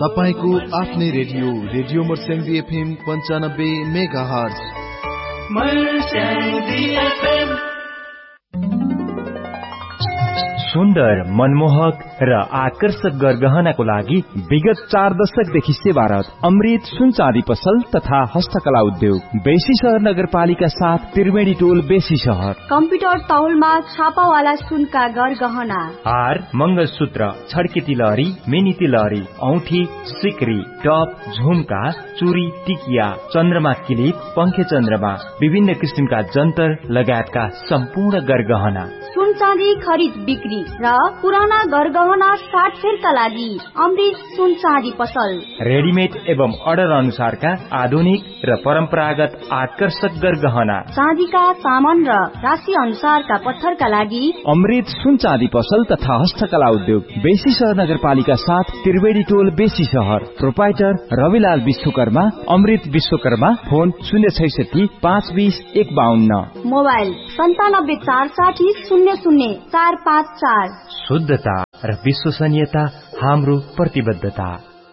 तपाईको आफ्नै radio Marsyangdi FM 95 megahertz. सुन्दर, मनमोहक र आकर्षक गरगहनाको लागि विगत 4 दशकदेखि सेवारत अमृत सुन चाँदी पसल तथा हस्तकला उद्योग बेसी शहर नगरपालिका 7 त्रिवेणी टोल बेसी शहर। कम्प्युटर तौलमा छापावाला सुनका गरगहना, हार, मंगलसूत्र, छड्के तिलहरी, मिनी तिलहरी, औठी, सिक्री, टप, झुमका, चुरी, टिकिया, चन्द्रमा क्लिप, पंखे चन्द्रमा, विभिन्न किसिमका जन्तर लगायतका सम्पूर्ण गरगहना। सुन चाँदी खरिद बिक्री र पुराना गरगहना साटफेरका लागि अमृत सुन चाँदी पसल। रेडिमेड एवं अर्डर अनुसारका आधुनिक र परम्परागत आकर्षक गरगहना, चाँदीका सामान र राशि अनुसारका पत्थरका लागि अमृत सुन चाँदी पसल तथा हस्तकला उद्योग बेसी शहर नगरपालिका 7 त्रिवेणी टोल बेसी शहर। प्रोपाइटर रविलाल विश्वकर्मा, अमृत विश्वकर्मा। फोन 066 520 152। मोबाइल 97 460 00454। शुद्धता र विश्वसनीयता हाम्रो प्रतिबद्धता।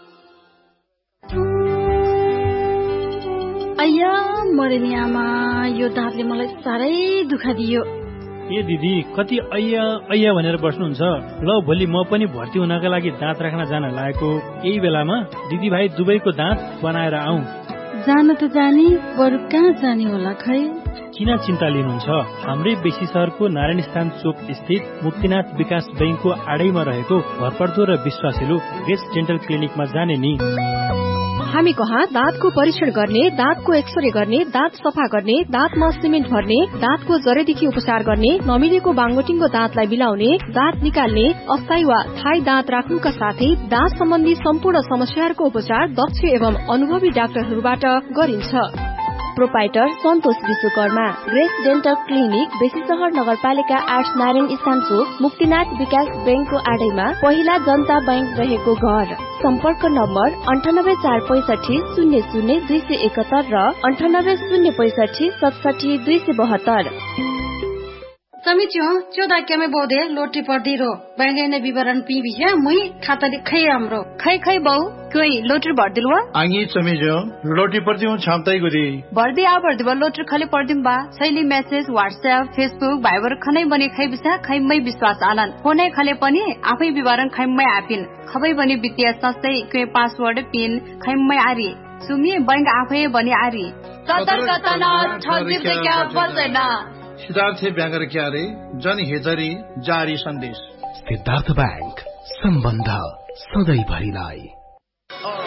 अय्या मरेनी आमा, यो दाँतले मलाई साह्रै दुःख दियो। ए दिदी, कति अय्या अय्या भनेर बस्नुहुन्छ? ल, भोलि म पनि भर्ती हुनका लागि दाँत राख्न जान लागेको यही बेलामा दिदी भाइ दुबईको दाँत बनाएर आऊ। जान त जानी, बरु कहाँ जाने होला खै? किन चिन्ता लिनुहुन्छ? हाम्रै बेसी शहरको नारायण स्थान चोक स्थित मुक्तिनाथ विकास बैंकको आडैमा रहेको भरपर्दो र विश्वासिलो रेस डेन्टल क्लिनिकमा जाने नि। हामी कहाँ दाँतको परीक्षण गर्ने, दाँतको एक्सरे गर्ने, दाँत सफा गर्ने, दाँतमा सिमेन्ट भर्ने, दाँतको जरेदेखि उपचार गर्ने, नमिलेको बाङ्गोटिङको दाँतलाई मिलाउने, दाँत निकाल्ने, अस्थायी वा थायी दाँत राख्नुका साथै दाँत सम्बन्धी सम्पूर्ण समस्याहरूको उपचार दक्ष एवं अनुभवी डाक्टरहरूबाट गरिन्छ। प्रोपाइटर सन्तोष विश्वकर्मा, ग्रेस डेन्टल क्लिनिक, बेसी शहर नगरपालिका 8 नारायण स्थान चोक, मुक्तिनाथ विकास बैंकको आडैमा, पहिला जनता बैंक रहेको घर। सम्पर्क नम्बर 98465 00 271 र 98065 67 272। समिच्यो चोदा के में बोदे लोटी पर्दी रो बैंक ने विवरण पी बिया मुई खाता लिखै हाम्रो खै बहु कोई लोटर भर दिलवा आंगी समिज्यो लोटी पर्दी हूं छामताई गुदी भर्दी आ भर्दी बा लोटर खाली पर्दिम बा शैली मेसेज व्हाट्सएप फेसबुक भाइबर खनै बने खै बिसा खै मै विश्वास आलन फोनै खाले पनि आफै विवरण खै मै आपिन खबै बने वित्तीय संस्थै के पासवर्ड पिन खै मै आरी सुमी बैंक आफै बने आरी सतर्कता न ठगी क्या बजना सिद्धार्थ बैंक क्या रे जन हेजरी जारी सन्देश। सिद्धार्थ बैंक, सम्बन्ध सधैँ भरिलाई।